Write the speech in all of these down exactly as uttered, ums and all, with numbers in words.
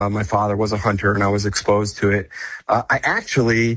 Uh, my father was a hunter, and I was exposed to it. Uh, I actually,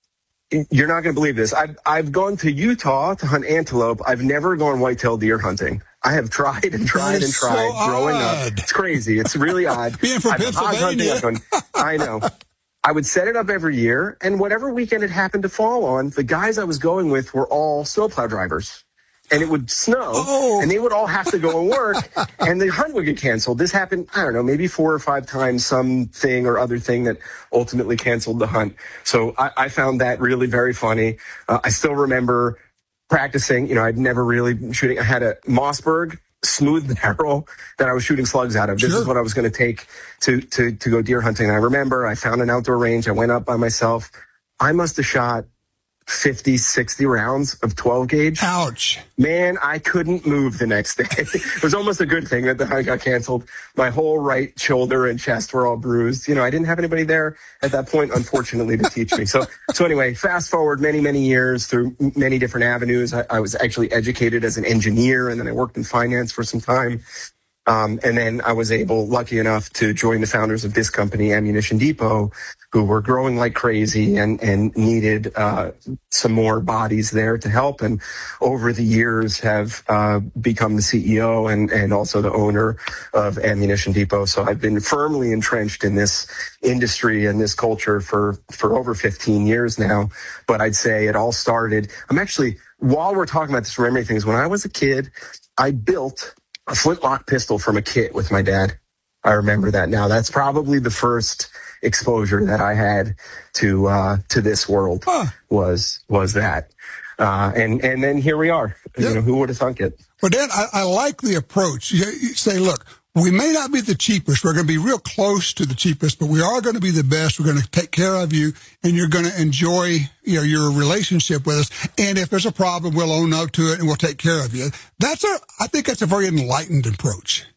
you're not going to believe this. I've, I've gone to Utah to hunt antelope. I've never gone whitetail deer hunting. I have tried and tried and tried so growing odd. up. It's crazy. It's really odd. Being from I've Pennsylvania. hunting, I know. I would set it up every year, and whatever weekend it happened to fall on, the guys I was going with were all snowplow drivers. And it would snow, oh. and they would all have to go and work, and the hunt would get canceled. This happened, I don't know, maybe four or five times, something or other thing that ultimately canceled the hunt. So I, I found that really very funny. Uh, I still remember practicing. You know, I'd never really shooting. I had a Mossberg smooth barrel that I was shooting slugs out of. This sure. is what I was going to take to to to go deer hunting. And I remember I found an outdoor range. I went up by myself. I must have shot fifty, sixty rounds of twelve gauge. Ouch. Man, I couldn't move the next day. It was almost a good thing that the hunt got canceled. My whole right shoulder and chest were all bruised. You know, I didn't have anybody there at that point, unfortunately, to teach me. So, so anyway, fast forward many, many years through many different avenues. I, I was actually educated as an engineer, and then I worked in finance for some time. Um, and then I was able, lucky enough, to join the founders of this company, Ammunition Depot, who were growing like crazy and, and needed uh, some more bodies there to help. And over the years have uh, become the C E O and, and also the owner of Ammunition Depot. So I've been firmly entrenched in this industry and this culture for, for over fifteen years now. But I'd say it all started, I'm actually, while we're talking about this, remembering things, when I was a kid, I built a flintlock pistol from a kit with my dad. I remember that now. That's probably the first exposure that I had to uh, to this world huh. was was that. Uh, and and then here we are. Yep. You know, who would have thunk it? But Dan, I, I like the approach. You, you say, look, we may not be the cheapest. We're going to be real close to the cheapest, but we are going to be the best. We're going to take care of you, and you're going to enjoy, you know, your relationship with us. And if there's a problem, we'll own up to it, and we'll take care of you. That's a, I think that's a very enlightened approach.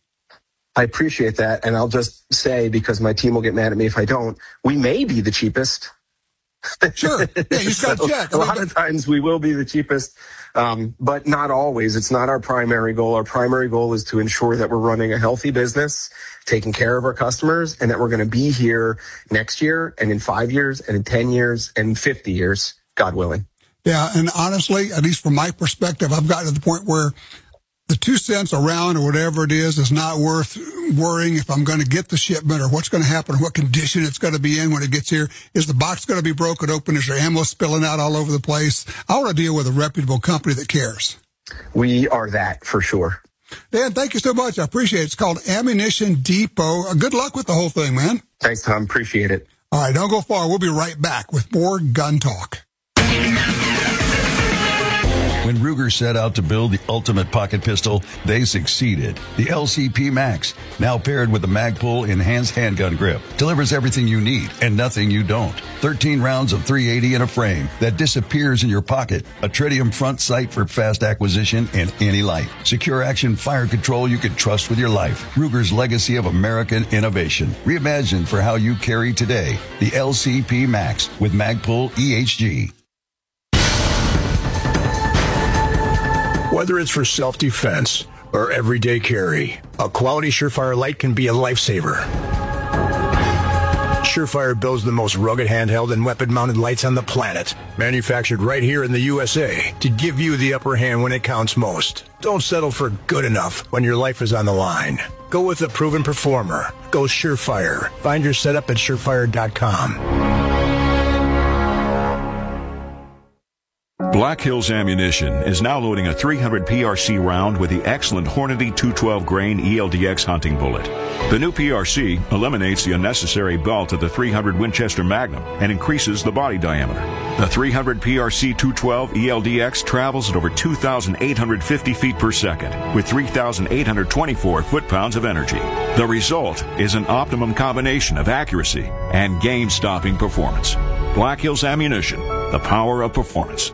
I appreciate that, and I'll just say, because my team will get mad at me if I don't, we may be the cheapest. Sure. Yeah, you just got to so check. A lot of times we will be the cheapest, um, but not always. It's not our primary goal. Our primary goal is to ensure that we're running a healthy business, taking care of our customers, and that we're going to be here next year and in five years and in ten years and fifty years, God willing. Yeah, and honestly, at least from my perspective, I've gotten to the point where the two cents a round or whatever it is is not worth worrying if I'm going to get the shipment or what's going to happen or what condition it's going to be in when it gets here. Is the box going to be broken open? Is there ammo spilling out all over the place? I want to deal with a reputable company that cares. We are that for sure. Dan, thank you so much. I appreciate it. It's called Ammunition Depot. Good luck with the whole thing, man. Thanks, Tom. Appreciate it. All right, don't go far. We'll be right back with more Gun Talk. When Ruger set out to build the ultimate pocket pistol, they succeeded. The L C P Max, now paired with the Magpul enhanced handgun grip, delivers everything you need and nothing you don't. thirteen rounds of three eighty in a frame that disappears in your pocket. A tritium front sight for fast acquisition in any light. Secure action fire control you can trust with your life. Ruger's legacy of American innovation. Reimagined for how you carry today. The L C P Max with Magpul E H G. Whether it's for self-defense or everyday carry, a quality Surefire light can be a lifesaver. Surefire builds the most rugged handheld and weapon-mounted lights on the planet, manufactured right here in the U S A to give you the upper hand when it counts most. Don't settle for good enough when your life is on the line. Go with a proven performer. Go Surefire. Find your setup at surefire dot com. Black Hills Ammunition is now loading a three hundred P R C round with the excellent Hornady two twelve grain E L D X hunting bullet. The new P R C eliminates the unnecessary belt of the three hundred Winchester Magnum and increases the body diameter. The three hundred P R C two twelve E L D X travels at over two thousand eight hundred fifty feet per second with three thousand eight hundred twenty-four foot-pounds of energy. The result is an optimum combination of accuracy and game-stopping performance. Black Hills Ammunition, the power of performance.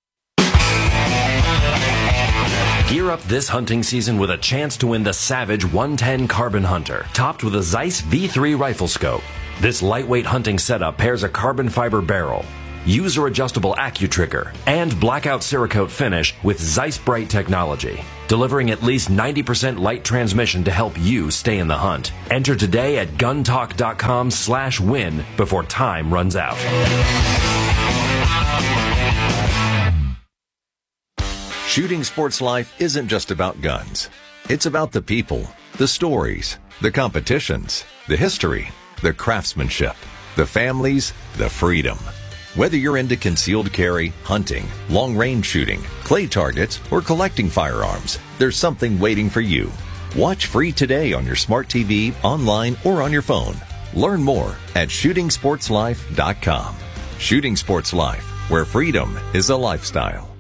Gear up this hunting season with a chance to win the Savage one ten Carbon Hunter, topped with a Zeiss V three rifle scope. This lightweight hunting setup pairs a carbon fiber barrel, user-adjustable AccuTrigger, and blackout Cerakote finish with Zeiss Bright technology, delivering at least ninety percent light transmission to help you stay in the hunt. Enter today at guntalk.com slash win before time runs out. Shooting Sports Life isn't just about guns. It's about the people, the stories, the competitions, the history, the craftsmanship, the families, the freedom. Whether you're into concealed carry, hunting, long-range shooting, clay targets, or collecting firearms, there's something waiting for you. Watch free today on your smart T V, online, or on your phone. Learn more at shooting sports life dot com. Shooting Sports Life, where freedom is a lifestyle.